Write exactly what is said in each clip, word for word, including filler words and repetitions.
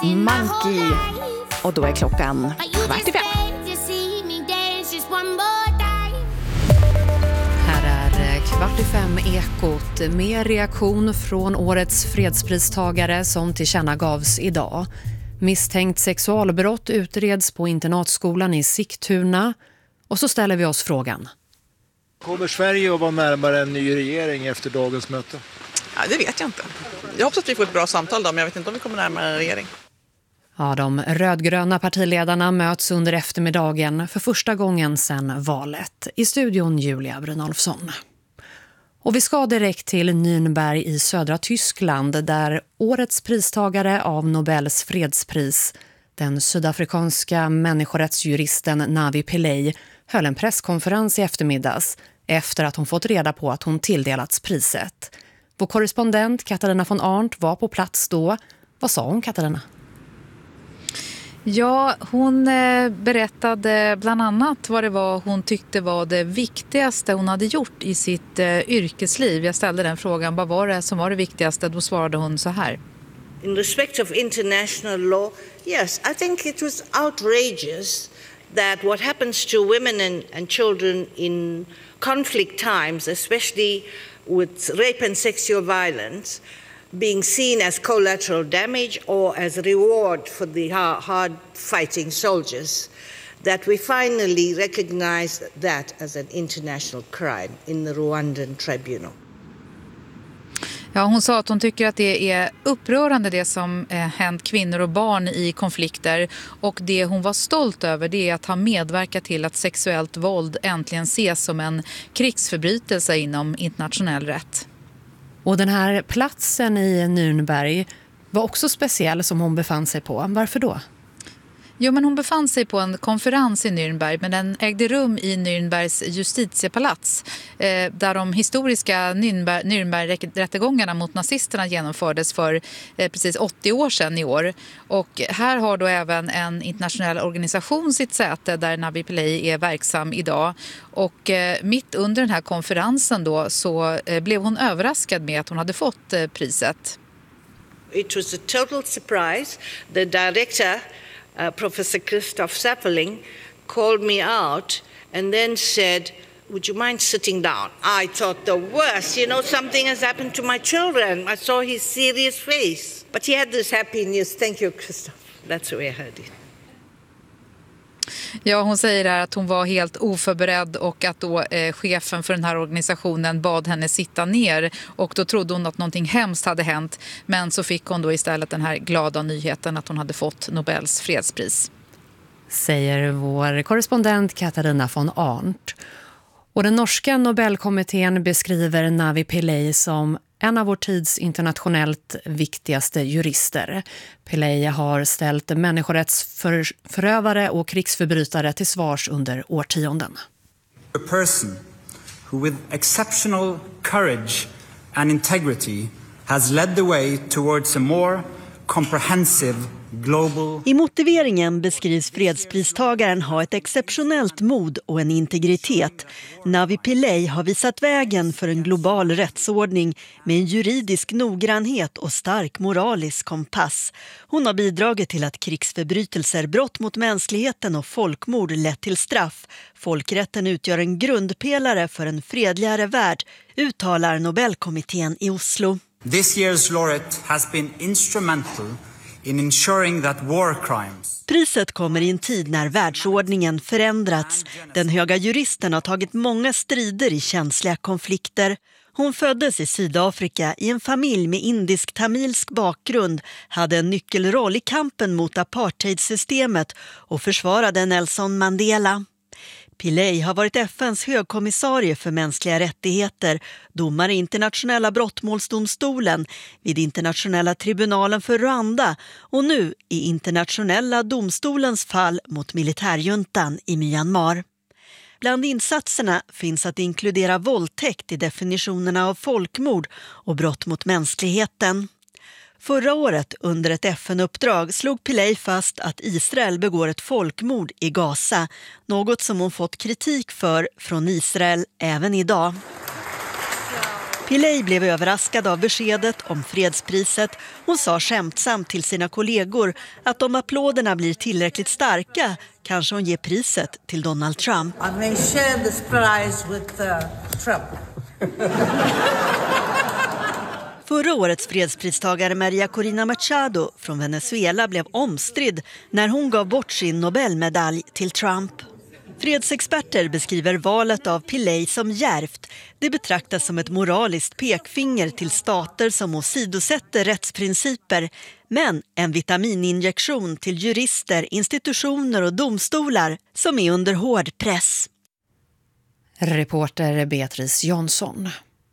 Monkey. Och då är klockan kvart i fem. Här är kvart i fem Ekot med reaktion från årets fredspristagare som tillkännagavs idag. Misstänkt sexualbrott utreds på internatskolan i Sigtuna. Och så ställer vi oss frågan. Kommer Sverige att vara närmare en ny regering efter dagens möte? Ja, det vet jag inte. Jag hoppas att vi får ett bra samtal då, men jag vet inte om vi kommer närmare en regering. Ja, de rödgröna partiledarna möts under eftermiddagen för första gången sedan valet. I studion Julia Brynolfsson. Och vi ska direkt till Nürnberg i södra Tyskland där årets pristagare av Nobels fredspris, den sydafrikanska människorättsjuristen Navi Pillay, höll en presskonferens i eftermiddags efter att hon fått reda på att hon tilldelats priset. Vår korrespondent Katarina von Arndt var på plats då. Vad sa hon, Katarina? Ja, hon berättade bland annat vad det var hon tyckte var det viktigaste hon hade gjort i sitt yrkesliv. Jag ställde den frågan, vad var det som var det viktigaste? Då svarade hon så här. In respect of international law, yes, I think it was outrageous that what happens to women and, and children in conflict times, especially with rape and sexual violence, being seen as collateral damage or as reward for the hard fighting soldiers, that we finally recognize that as an international crime in the Rwandan tribunal. Ja, hon sa att hon tycker att det är upprörande det som eh, hänt kvinnor och barn i konflikter, och det hon var stolt över det är att ha medverkat till att sexuellt våld äntligen ses som en krigsförbrytelse inom internationell rätt. Och den här platsen i Nürnberg var också speciell som hon befann sig på. Varför då? Jo, men hon befann sig på en konferens i Nürnberg, men den ägde rum i Nürnbergs justitiepalats eh, där de historiska Nürnberg, Nürnberg-rättegångarna mot nazisterna genomfördes för eh, precis åttio år sedan i år. Och här har då även en internationell organisation sitt säte där Navi Pillay är verksam idag. Och eh, mitt under den här konferensen då så eh, blev hon överraskad med att hon hade fått eh, priset. It was a total surprise. The director, Uh, Professor Christoph Zappeling, called me out and then said, would you mind sitting down? I thought the worst, you know, something has happened to my children. I saw his serious face. But he had this happy news. Thank you, Christoph. That's the way I heard it. Ja, hon säger här att hon var helt oförberedd och att då eh, chefen för den här organisationen bad henne sitta ner, och då trodde hon att någonting hemskt hade hänt, men så fick hon då istället den här glada nyheten att hon hade fått Nobels fredspris. Säger vår korrespondent Katarina von Arndt. Och den norska Nobelkommittén beskriver Navi Pillay som en av vår tids internationellt viktigaste jurister. Pillay har ställt människorättsförövare och krigsförbrytare till svars under årtionden. A person who with exceptional courage and integrity has led the way towards a more comprehensive global. I motiveringen beskrivs fredspristagaren ha ett exceptionellt mod och en integritet. Navi Pillay har visat vägen för en global rättsordning med en juridisk noggrannhet och stark moralisk kompass. Hon har bidragit till att krigsförbrytelser, brott mot mänskligheten och folkmord lett till straff. Folkrätten utgör en grundpelare för en fredligare värld, uttalar Nobelkommittén i Oslo. This year's laureate has been instrumental in ensuring that war crimes. Priset kommer i en tid när världsordningen förändrats. Den höga juristen har tagit många strider i känsliga konflikter. Hon föddes i Sydafrika i en familj med indisk-tamilsk bakgrund, hade en nyckelroll i kampen mot apartheidsystemet och försvarade Nelson Mandela. Pillay har varit F N:s högkommissarie för mänskliga rättigheter, domare i internationella brottmålsdomstolen, vid internationella tribunalen för Rwanda och nu i internationella domstolens fall mot militärjuntan i Myanmar. Bland insatserna finns att inkludera våldtäkt i definitionerna av folkmord och brott mot mänskligheten. Förra året under ett F N-uppdrag slog Pillay fast att Israel begår ett folkmord i Gaza, något som hon fått kritik för från Israel även idag. Pillay blev överraskad av beskedet om fredspriset. Hon sa skämtsamt till sina kollegor att om applåderna blir tillräckligt starka kanske hon ger priset till Donald Trump. I may share this prize with uh, Trump. Förra årets fredspristagare Maria Corina Machado från Venezuela blev omstridd när hon gav bort sin Nobelmedalj till Trump. Fredsexperter beskriver valet av Pillay som djärvt. Det betraktas som ett moraliskt pekfinger till stater som åsidosätter rättsprinciper, men en vitamininjektion till jurister, institutioner och domstolar som är under hård press. Reporter Beatrice Jansson.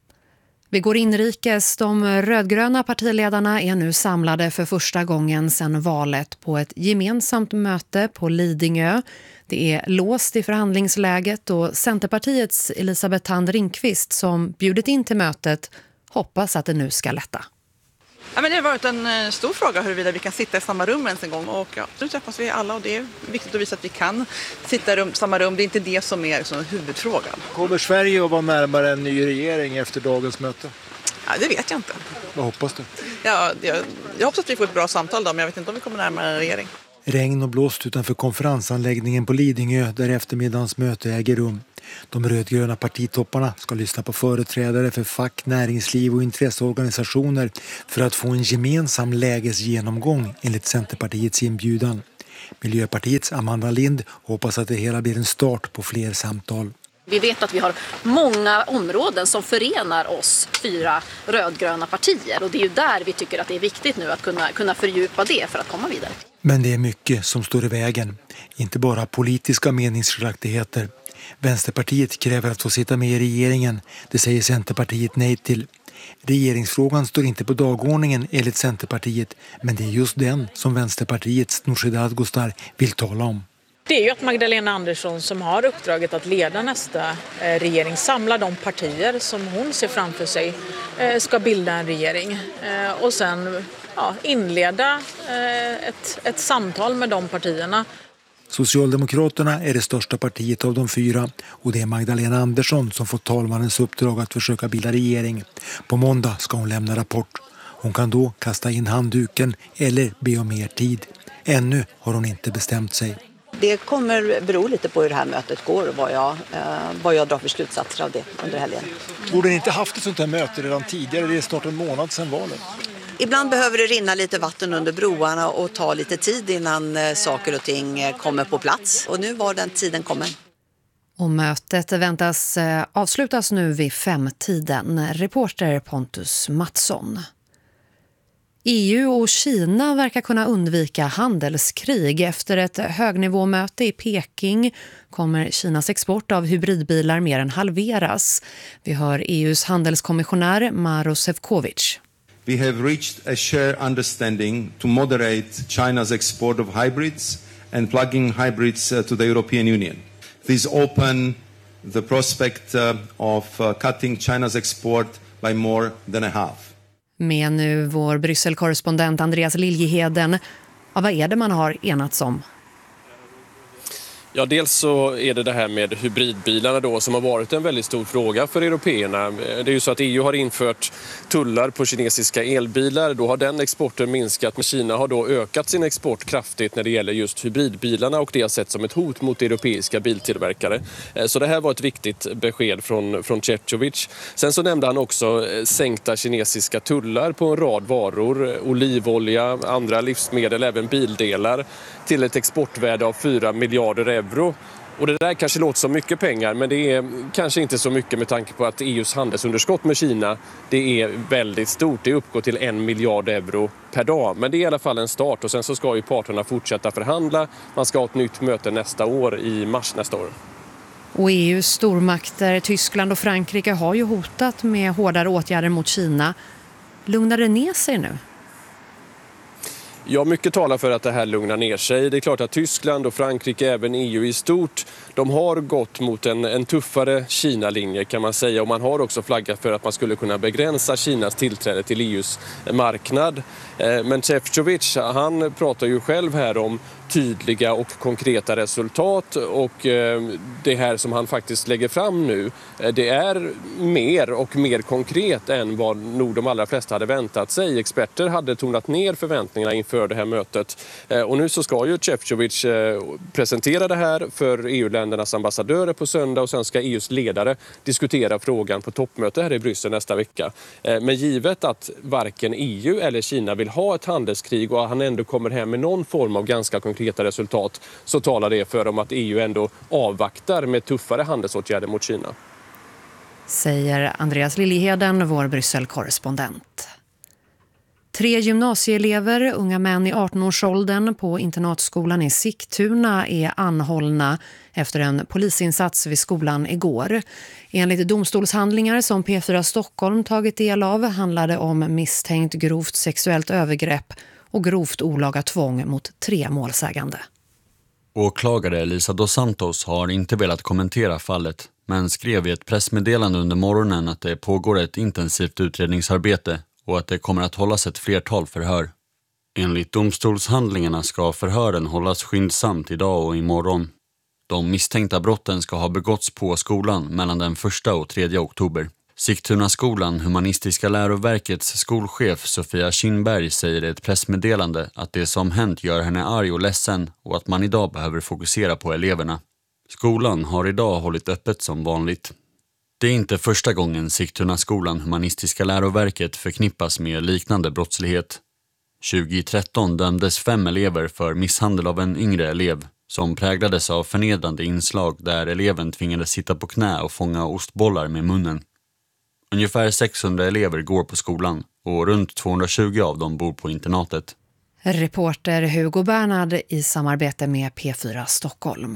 Vi går inrikes. De rödgröna partiledarna är nu samlade för första gången sedan valet på ett gemensamt möte på Lidingö. Det är låst i förhandlingsläget och Centerpartiets Elisabeth Thand Ringqvist som bjudit in till mötet hoppas att det nu ska lätta. Ja, men det har varit en stor fråga huruvida vi kan sitta i samma rum ens en gång. Och ja, nu träffas vi alla och det är viktigt att visa att vi kan sitta i rum, samma rum. Det är inte det som är liksom huvudfrågan. Kommer Sverige att vara närmare en ny regering efter dagens möte? Ja, det vet jag inte. Vad hoppas du? Ja, jag, jag hoppas att vi får ett bra samtal då, men jag vet inte om vi kommer närmare en regering. Regn och blåst utanför konferensanläggningen på Lidingö där eftermiddagens möte äger rum. De rödgröna partitopparna ska lyssna på företrädare för fack, näringsliv och intresseorganisationer för att få en gemensam lägesgenomgång enligt Centerpartiets inbjudan. Miljöpartiets Amanda Lind hoppas att det hela blir en start på fler samtal. Vi vet att vi har många områden som förenar oss fyra rödgröna partier och det är ju där vi tycker att det är viktigt nu att kunna, kunna fördjupa det för att komma vidare. Men det är mycket som står i vägen, inte bara politiska meningsskiljaktigheter. Vänsterpartiet kräver att få sitta med i regeringen, det säger Centerpartiet nej till. Regeringsfrågan står inte på dagordningen enligt Centerpartiet, men det är just den som Vänsterpartiets Nooshi Dadgostar vill tala om. Det är ju att Magdalena Andersson som har uppdraget att leda nästa regering samlar de partier som hon ser framför sig ska bilda en regering och sen ja, inleda ett, ett samtal med de partierna. Socialdemokraterna är det största partiet av de fyra och det är Magdalena Andersson som får talmannens uppdrag att försöka bilda regering. På måndag ska hon lämna rapport. Hon kan då kasta in handduken eller be om mer tid. Ännu har hon inte bestämt sig. Det kommer bero lite på hur det här mötet går och vad jag, eh, vad jag drar för slutsatser av det under helgen. Borde ni inte haft ett sånt här möte redan tidigare? Det är snart en månad sedan valet. Ibland behöver det rinna lite vatten under broarna och ta lite tid innan eh, saker och ting eh, kommer på plats. Och nu var den tiden kommen. Och mötet väntas eh, avslutas nu vid femtiden. Reporter Pontus Mattsson. E U och Kina verkar kunna undvika handelskrig. Efter ett högnivåmöte i Peking kommer Kinas export av hybridbilar mer än halveras. Vi hör E U:s handelskommissionär Maro Sefcovic. We have reached a shared understanding to moderate China's export of hybrids and plug-in hybrids to the European Union. This open the prospect of cutting China's export by more than a half. Med nu vår Bryssel-korrespondent Andreas Liljeheden. Ja, vad är det man har enats om? Ja, dels så är det det här med hybridbilarna då som har varit en väldigt stor fråga för européerna. Det är ju så att E U har infört tullar på kinesiska elbilar. Då har den exporten minskat, men Kina har då ökat sin export kraftigt när det gäller just hybridbilarna och det har sett som ett hot mot europeiska biltillverkare. Så det här var ett viktigt besked från, från Šefčovič. Sen så nämnde han också sänkta kinesiska tullar på en rad varor, olivolja, andra livsmedel, även bildelar till ett exportvärde av fyra miljarder euro. Och det där kanske låter som mycket pengar, men det är kanske inte så mycket med tanke på att E U:s handelsunderskott med Kina, det är väldigt stort. Det uppgår till en miljard euro per dag. Men det är i alla fall en start och sen så ska ju parterna fortsätta förhandla. Man ska ha ett nytt möte nästa år i mars nästa år. Och E U:s stormakter, Tyskland och Frankrike har ju hotat med hårdare åtgärder mot Kina. Lugnar det ner sig nu? Ja, mycket talar för att det här lugnar ner sig. Det är klart att Tyskland och Frankrike, även E U i stort, de har gått mot en, en tuffare Kina-linje kan man säga. Och man har också flaggat för att man skulle kunna begränsa Kinas tillträde till E U:s marknad. Men Šefčovič, han pratar ju själv här om tydliga och konkreta resultat, och det här som han faktiskt lägger fram nu, det är mer och mer konkret än vad nog de allra flesta hade väntat sig. Experter hade tonat ner förväntningarna inför det här mötet, och nu så ska ju Šefčovič presentera det här för E U-ländernas ambassadörer på söndag, och sen ska E U:s ledare diskutera frågan på toppmöte här i Bryssel nästa vecka. Men givet att varken E U eller Kina vill ha ett handelskrig och han ändå kommer hem med någon form av ganska konkreta resultat, så talar det för om att E U ändå avvaktar med tuffare handelsåtgärder mot Kina. Säger Andreas Liljeheden, vår Bryssel-korrespondent. Tre gymnasieelever, unga män i arton-årsåldern på internatskolan i Sigtuna är anhållna efter en polisinsats vid skolan igår. Enligt domstolshandlingar som P fyra Stockholm tagit del av handlade om misstänkt grovt sexuellt övergrepp och grovt olaga tvång mot tre målsägande. Åklagare Elisa dos Santos har inte velat kommentera fallet, men skrev i ett pressmeddelande under morgonen att det pågår ett intensivt utredningsarbete och att det kommer att hållas ett flertal förhör. Enligt domstolshandlingarna ska förhören hållas skyndsamt idag och imorgon. De misstänkta brotten ska ha begåtts på skolan mellan den första och tredje oktober. Sigtuna skolan, Humanistiska läroverkets skolchef Sofia Kinberg, säger i ett pressmeddelande att det som hänt gör henne arg och ledsen och att man idag behöver fokusera på eleverna. Skolan har idag hållit öppet som vanligt. Det är inte första gången Sigtuna skolan, Humanistiska läroverket, förknippas med liknande brottslighet. tjugohundratretton dömdes fem elever för misshandel av en yngre elev som präglades av förnedrande inslag där eleven tvingades sitta på knä och fånga ostbollar med munnen. Ungefär sexhundra elever går på skolan och runt tvåhundratjugo av dem bor på internatet. Reporter Hugo Bernhard i samarbete med P fyra Stockholm.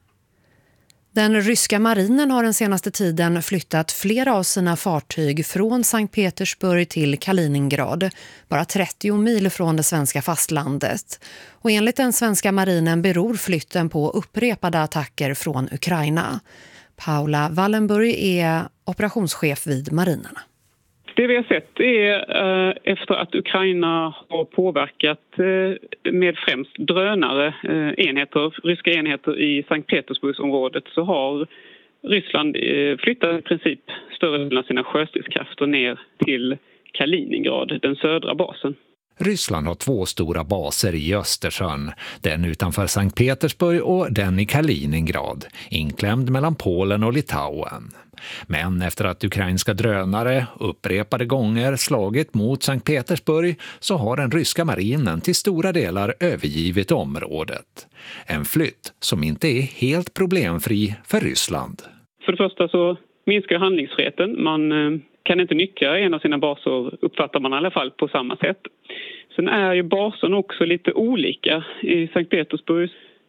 Den ryska marinen har den senaste tiden flyttat flera av sina fartyg från Sankt Petersburg till Kaliningrad, bara trettio mil från det svenska fastlandet. Och enligt den svenska marinen beror flytten på upprepade attacker från Ukraina. Paula Wallenburg är operationschef vid marinerna. Det vi har sett är eh, efter att Ukraina har påverkat eh, med främst drönare eh, enheter, ryska enheter i Sankt Petersburgsområdet, så har Ryssland eh, flyttat i princip större delen av sina sjöstridskrafter ner till Kaliningrad, den södra basen. Ryssland har två stora baser i Östersjön, den utanför Sankt Petersburg och den i Kaliningrad, inklämd mellan Polen och Litauen. Men efter att ukrainska drönare upprepade gånger slagit mot Sankt Petersburg så har den ryska marinen till stora delar övergivit området. En flytt som inte är helt problemfri för Ryssland. För det första så minskar handlingsfriheten. Man kan inte nyttja en av sina baser, uppfattar man i alla fall, på samma sätt. Sen är ju basen också lite olika. I Sankt Petersburg,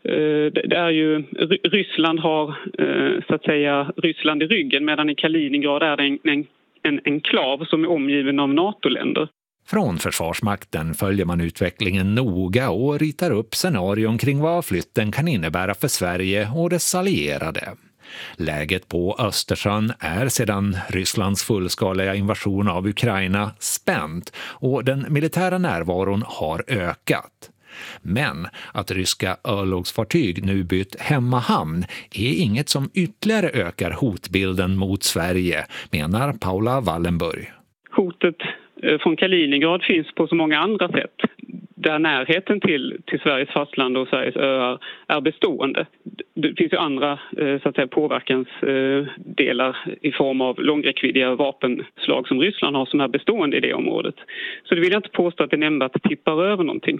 det är ju, Ryssland har så att säga Ryssland i ryggen, medan i Kaliningrad är det en, en, en enklav som är omgiven av NATO-länder. Från Försvarsmakten följer man utvecklingen noga och ritar upp scenarion kring vad flytten kan innebära för Sverige och dess allierade. Läget på Östersjön är sedan Rysslands fullskaliga invasion av Ukraina spänt och den militära närvaron har ökat. Men att ryska örlogsfartyg nu bytt hemmahamn är inget som ytterligare ökar hotbilden mot Sverige, menar Paula Wallenburg. Hotet från Kaliningrad finns på så många andra sätt. Där närheten till, till Sveriges fastland och Sveriges öar är bestående. Det finns ju andra så att säga, påverkansdelar i form av långräckviddiga vapenslag som Ryssland har som är bestående i det området. Så det vill jag inte påstå att det nämnvärt tippar över någonting.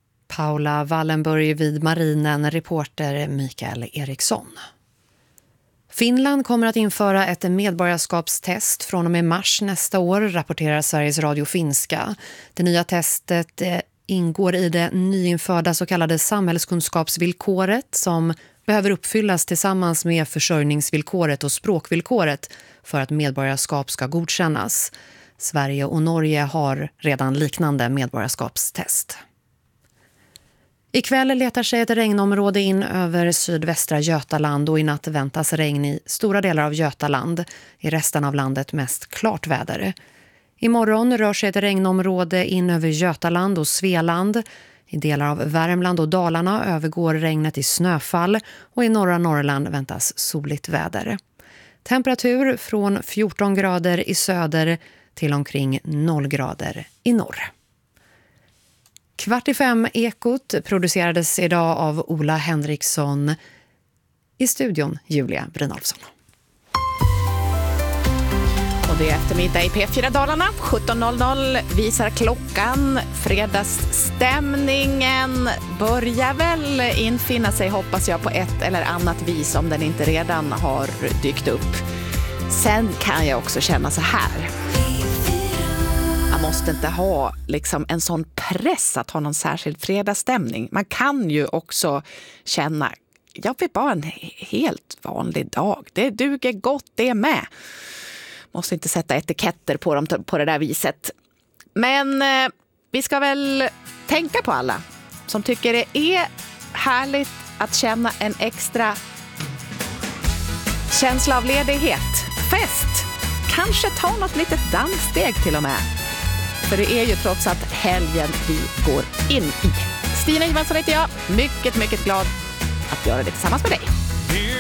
Paula Wallenburg vid marinen, reporter Mikael Eriksson. Finland kommer att införa ett medborgarskapstest från och med mars nästa år, rapporterar Sveriges Radio Finska. Det nya testet ingår i det nyinförda så kallade samhällskunskapsvillkoret som behöver uppfyllas tillsammans med försörjningsvillkoret och språkvillkoret för att medborgarskap ska godkännas. Sverige och Norge har redan liknande medborgarskapstest. Ikväll letar sig ett regnområde in över sydvästra Götaland och i natt väntas regn i stora delar av Götaland. I resten av landet mest klart väder. Imorgon rör sig ett regnområde in över Götaland och Svealand. I delar av Värmland och Dalarna övergår regnet i snöfall och i norra Norrland väntas soligt väder. Temperatur från fjorton grader i söder till omkring noll grader i norr. Kvart i fem Ekot producerades idag av Ola Henriksson. I studion Julia Brynolfsson. Och det är eftermiddag i P fyra Dalarna. sjutton noll noll visar klockan. Fredagsstämningen börjar väl infinna sig, hoppas jag, på ett eller annat vis om den inte redan har dykt upp. Sen kan jag också känna så här. Man måste inte ha liksom en sån press att ha någon särskild fredagsstämning. Man kan ju också känna, jag vill bara en helt vanlig dag. Det duger gott det med. Måste inte sätta etiketter på dem på det där viset. Men eh, vi ska väl tänka på alla som tycker det är härligt att känna en extra känsla av ledighet. Fest. Kanske ta något litet danssteg till och med. För det är ju trots allt helgen vi går in i. Stina Johansson heter jag. Mycket, mycket glad att göra det tillsammans med dig.